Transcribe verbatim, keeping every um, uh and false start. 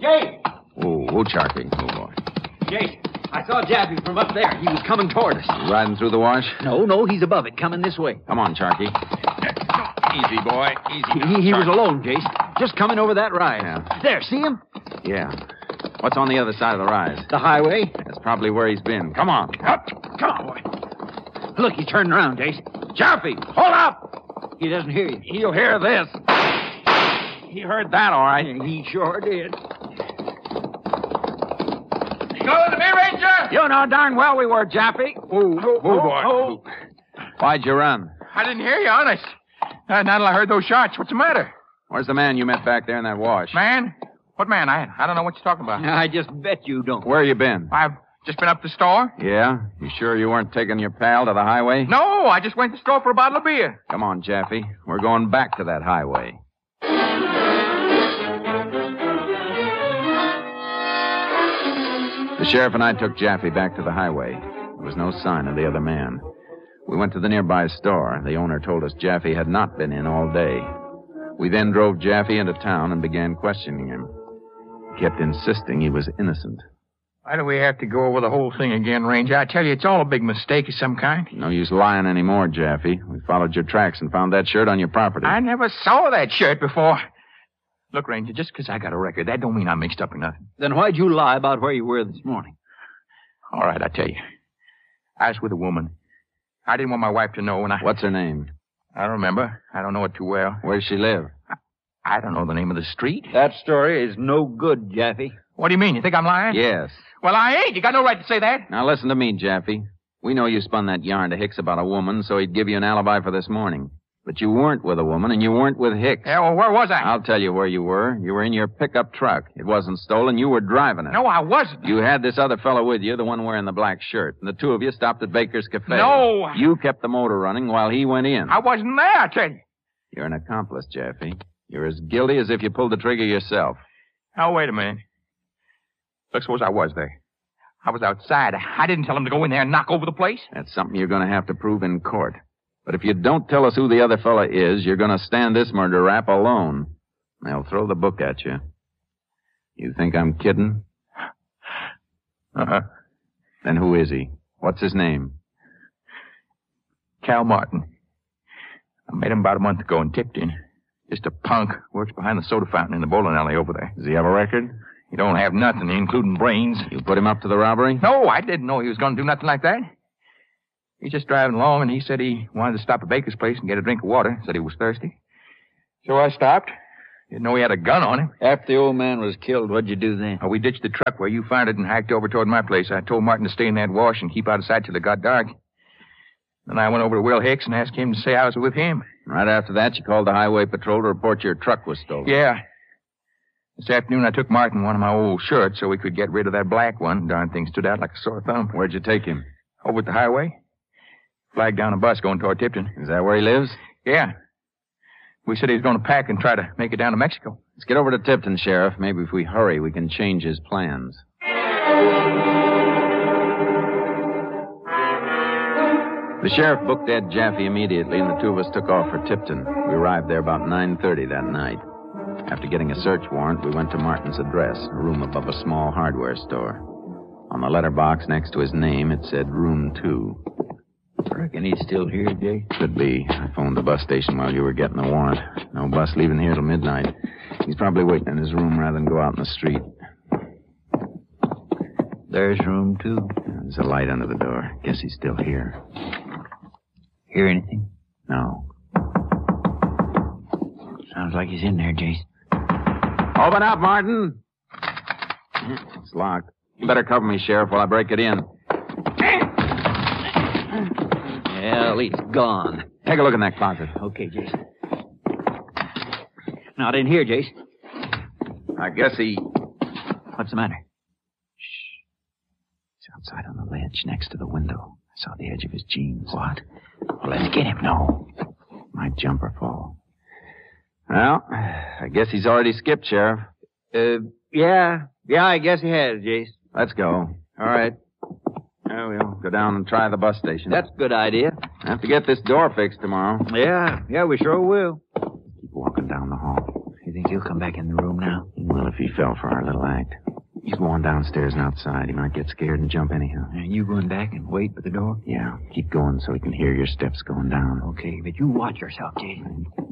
Jay! Oh, oh, Sharky. Oh, boy. Jay, I saw Jaffe from up there. He was coming toward us. You riding through the wash? No, no, he's above it, coming this way. Come on, Sharky. Easy, boy. Easy. Now, He, he was Sharky. alone, Jace. Just coming over that rise. Yeah. There, see him? Yeah. What's on the other side of the rise? The highway. That's probably where he's been. Come on. Up. Come on, boy. Look, he's turning around, Jace. Jaffe, hold up! He doesn't hear you. He'll hear this. He heard that, all right. He sure did. You going to me, Ranger? You know darn well we were, Jaffe. Oh, oh, boy. oh. Why'd you run? I didn't hear you, honest. Uh, now that I heard those shots, what's the matter? Where's the man you met back there in that wash? Man? What man? I I don't know what you're talking about. I just bet you don't. Where you been? I've just been up to the store. Yeah? You sure you weren't taking your pal to the highway? No, I just went to the store for a bottle of beer. Come on, Jaffe. We're going back to that highway. The sheriff and I took Jaffe back to the highway. There was no sign of the other man. We went to the nearby store. The owner told us Jaffe had not been in all day. We then drove Jaffe into town and began questioning him. He kept insisting he was innocent. Why do we have to go over the whole thing again, Ranger? I tell you, it's all a big mistake of some kind. No use lying anymore, Jaffe. We followed your tracks and found that shirt on your property. I never saw that shirt before. Look, Ranger, just because I got a record, that don't mean I'm mixed up in nothing. Then why'd you lie about where you were this morning? All right, I tell you. I was with a woman. I didn't want my wife to know, and I... What's her name? I don't remember. I don't know it too well. Where does she live? I don't know the name of the street. That story is no good, Jaffe. What do you mean? You think I'm lying? Yes. Well, I ain't. You got no right to say that. Now listen to me, Jaffe. We know you spun that yarn to Hicks about a woman, so he'd give you an alibi for this morning. But you weren't with a woman, and you weren't with Hicks. Yeah, well, where was I? I'll tell you where you were. You were in your pickup truck. It wasn't stolen. You were driving it. No, I wasn't. You had this other fellow with you, the one wearing the black shirt. And the two of you stopped at Baker's Cafe. No. You kept the motor running while he went in. I wasn't there, I tell you. You're an accomplice, Jaffe. You're as guilty as if you pulled the trigger yourself. Now, wait a minute. Look, suppose I was there. I was outside. I didn't tell him to go in there and knock over the place. That's something you're going to have to prove in court. But if you don't tell us who the other fella is, you're going to stand this murder rap alone. They'll throw the book at you. You think I'm kidding? Uh-huh. Then who is he? What's his name? Cal Martin. I met him about a month ago in Tipton. Just a punk. Works behind the soda fountain in the bowling alley over there. Does he have a record? He don't have nothing, including brains. You put him up to the robbery? No, I didn't know he was going to do nothing like that. He's just driving along, and he said he wanted to stop at Baker's place and get a drink of water. Said he was thirsty. So I stopped. Didn't know he had a gun on him. After the old man was killed, what'd you do then? Oh, we ditched the truck where you found it and hiked over toward my place. I told Martin to stay in that wash and keep out of sight till it got dark. Then I went over to Will Hicks and asked him to say I was with him. Right after that, you called the highway patrol to report your truck was stolen. Yeah. This afternoon, I took Martin one of my old shirts so we could get rid of that black one. Darn thing stood out like a sore thumb. Where'd you take him? Over at the highway. Flagged down a bus going toward Tipton. Is that where he lives? Yeah. We said he was going to pack and try to make it down to Mexico. Let's get over to Tipton, Sheriff. Maybe if we hurry, we can change his plans. The sheriff booked Ed Jaffe immediately, and the two of us took off for Tipton. We arrived there about nine thirty that night. After getting a search warrant, we went to Martin's address, a room above a small hardware store. On the letterbox next to his name, it said Room two. Reckon he's still here, Jay? Could be. I phoned the bus station while you were getting the warrant. No bus leaving here till midnight. He's probably waiting in his room rather than go out in the street. There's room two. There's a light under the door. Guess he's still here. Hear anything? No. Sounds like he's in there, Jace. Open up, Martin. It's locked. You better cover me, Sheriff, while I break it in. Well, he's gone. Take a look in that closet. Okay, Jace. Not in here, Jace. I guess he... What's the matter? He's outside on the ledge next to the window. I saw the edge of his jeans. What? Well, let's get him. No. My jumper fall. Well, I guess he's already skipped, Sheriff. Uh, yeah. Yeah, I guess he has, Jace. Let's go. All right. There we'll go down and try the bus station. That's a good idea. I have to get this door fixed tomorrow. Yeah. Yeah, we sure will. Keep walking down the hall. Hey, think he'll come back in the room now? Well, if he fell for our little act. He's going downstairs and outside. He might get scared and jump anyhow. And you going back and wait by the door? Yeah, keep going so he can hear your steps going down. Okay, but you watch yourself, Jason.